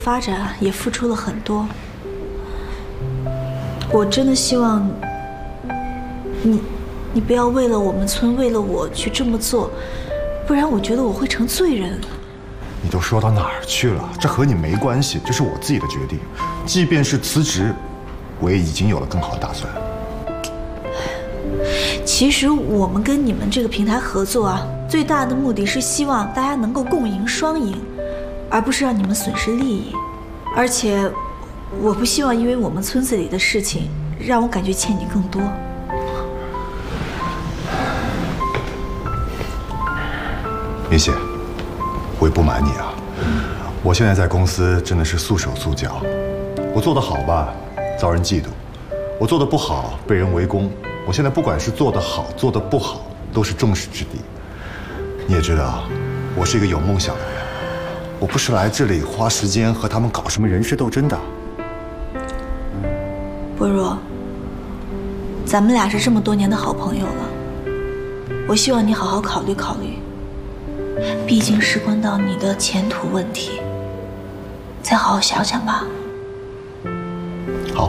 发展也付出了很多。我真的希望你不要为了我们村，为了我去这么做，不然我觉得我会成罪人。 你都说到哪儿去了？这和你没关系，这是我自己的决定。即便是辞职，我也已经有了更好的打算。 其实我们跟你们这个平台合作啊，最大的目的是希望大家能够共赢双赢，而不是让你们损失利益。而且，我不希望因为我们村子里的事情，让我感觉欠你更多。 云溪，我也不瞒你啊，我现在在公司真的是束手束脚。我做得好吧，遭人嫉妒；我做得不好，被人围攻。我现在不管是做得好，做得不好，都是众矢之的。你也知道，我是一个有梦想的人，我不是来这里花时间和他们搞什么人事斗争的。 波若，咱们俩是这么多年的好朋友了，我希望你好好考虑考虑。毕竟事关到你的前途问题，再好好想想吧。 好。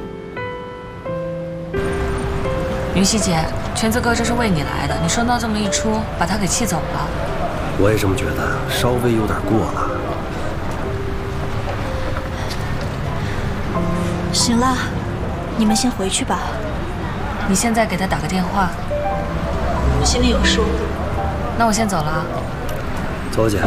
云溪姐，全子哥这是为你来的，你顺道这么一出，把他给气走了。 我也这么觉得，稍微有点过了。 行了，你们先回去吧。 你现在给他打个电话。 我心里有数。 那我先走了啊。 走姐。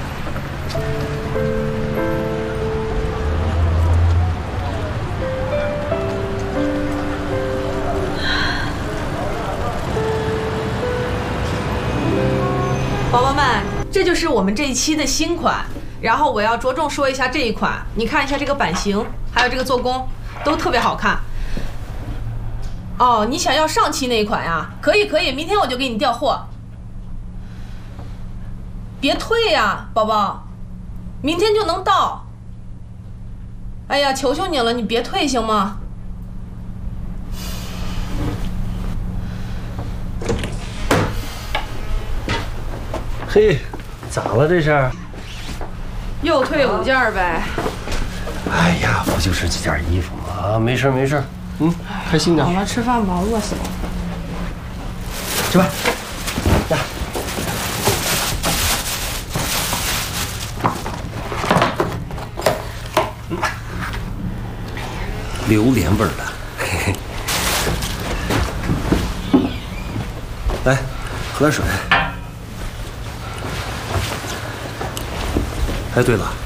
宝宝们，这就是我们这一期的新款。然后我要着重说一下这一款，你看一下这个版型，还有这个做工，都特别好看。哦，你想要上期那一款呀？可以可以，明天我就给你调货。别退呀，宝宝，明天就能到。哎呀，求求你了，你别退行吗？ 嘿，咋了这是？ 又退5件呗。 哎呀，不就是几件衣服吗？没事没事，开心点。 好了，吃饭吧，饿死了。 吃饭。来。榴莲味儿的，嘿嘿。来，喝点水。哎，对了，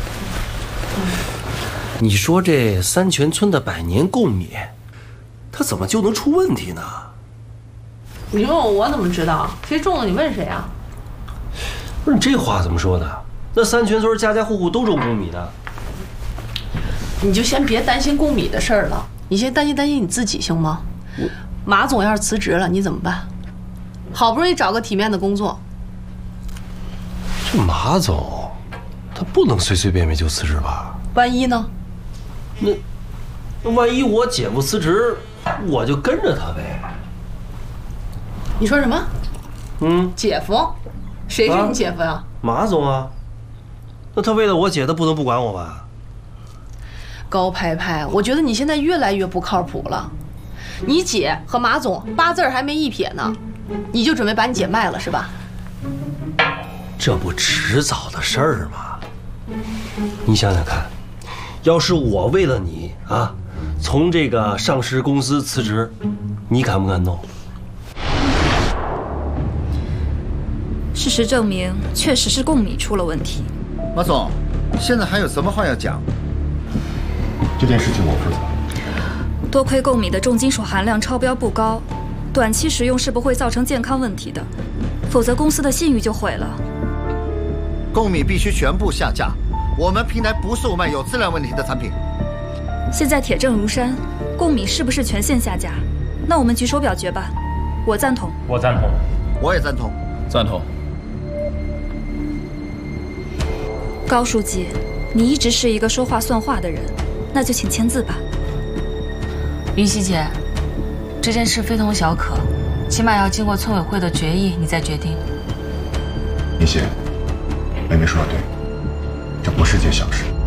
你说这三泉村的百年贡米，它怎么就能出问题呢？ 你问我怎么知道？谁种的？你问谁啊？ 不是你这话怎么说的？那三泉村家家户户都种贡米的。 你就先别担心贡米的事儿了，你先担心你自己行吗？马总要是辞职了，你怎么办？好不容易找个体面的工作。 这马总。他不能随随便便就辞职吧？ 万一呢？ 那万一我姐夫辞职，我就跟着他呗。 你说什么？姐夫？谁是你姐夫呀？ 马总啊。那他为了我姐，他不能不管我吧？ 高拍拍，我觉得你现在越来越不靠谱了。你姐和马总8字还没一撇呢，你就准备把你姐卖了是吧？ 这不迟早的事儿吗？你想想看，要是我为了你啊，从这个上市公司辞职，你敢不敢弄？ 事实证明，确实是贡米出了问题。 马总，现在还有什么话要讲？ 这件事情我负责。 多亏贡米的重金属含量超标不高，短期使用是不会造成健康问题的，否则公司的信誉就毁了。 贡米必须全部下架，我们平台不售卖有质量问题的产品。 现在铁证如山，贡米是不是全线下架？那我们举手表决吧。我赞同。 我赞同。 我也赞同。 赞同。 高书记，你一直是一个说话算话的人，那就请签字吧。 云溪姐，这件事非同小可，起码要经过村委会的决议，你再决定。 云溪，妹妹说的对，这不是件小事。